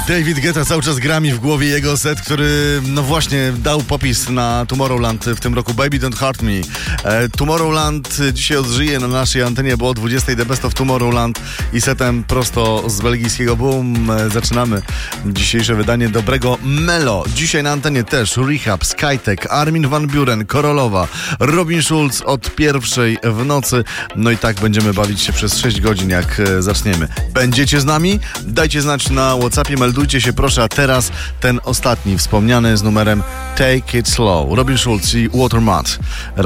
David Guetta cały czas gra mi w głowie jego set, który no właśnie dał popis na Tomorrowland w tym roku. Baby Don't Hurt Me. Tomorrowland dzisiaj odżyje na naszej antenie, bo o 20 The Best of Tomorrowland i setem prosto z belgijskiego Boom zaczynamy dzisiejsze wydanie dobrego Melo. Dzisiaj na antenie też Rehab, Skytech, Armin van Buuren, Korolowa, Robin Schulz od pierwszej w nocy. No i tak będziemy bawić się przez 6 godzin, jak zaczniemy. Będziecie z nami? Dajcie znać na WhatsAppie, meldujcie się proszę, a teraz ten ostatni wspomniany z numerem Take It Slow. Robin Schulz i Watermat.